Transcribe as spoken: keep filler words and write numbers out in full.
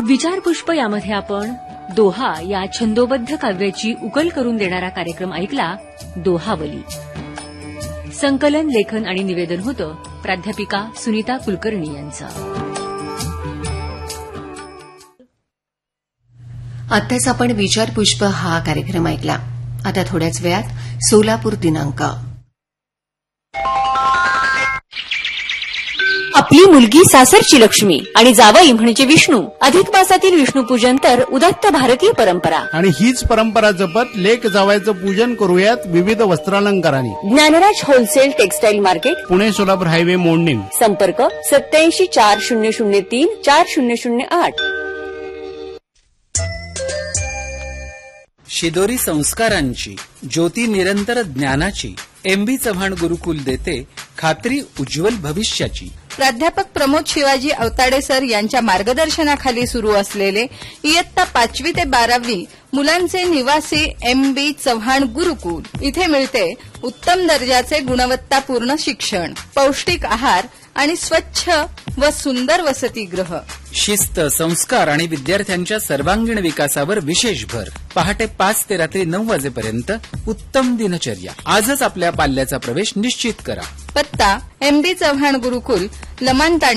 विचारपुष्प यामध्ये आपण दोहा या छंदोबद्ध काव्याची उकल करून देणारा कार्यक्रम ऐकला. दोहावली. संकलन, लेखन आणि निवेदन होतं प्राध्यापिका सुनीता कुलकर्णी यांचं. आत्ताच आपण विचारपुष्प हा कार्यक्रम ऐकला. आता थोड्याच वेळात सोलापूर दिनांक. आपली मुलगी सासरची लक्ष्मी आणि जावई म्हणजे विष्णू. अधिक मासातील विष्णूपूजन तर उदात्त भारतीय परंपरा. आणि हीच परंपरा जपत लेक जावयाचं पूजन करूयात विविध वस्त्रालंकारांनी. Dnyanraj wholesale textile market, Pune Solapur highway मोडणीम. संपर्क सत्याऐंशी चार शून्य शून्य तीन चार शून्य शून्य आठ. शिदोरी संस्कारांची, ज्योती निरंतर ज्ञानाची, एम बी चव्हाण गुरुकुल देते खात्री उज्ज्वल भविष्याची. प्राध्यापक प्रमोद शिवाजी अवताडे सर यांच्या मार्गदर्शनाखाली सुरू असलेले इयत्ता पाचवी ते बारावी मुलांचे निवासी एम बी चव्हाण गुरुकुल. इथे मिळते उत्तम दर्जाचे गुणवत्तापूर्ण शिक्षण, पौष्टिक आहार आणि स्वच्छ व सुंदर वसतिगृह. शिस्त, संस्कार आणि विद्यार्थ्यांच्या सर्वांगीण विकासावर विशेष भर. पहाटे पाच ते रात्री नऊ वाजेपर्यंत उत्तम दिनचर्या. आजच आपल्या पाल्याचा प्रवेश निश्चित करा. पत्ता एम बी चव्हाण गुरुकुल, लमानतांडा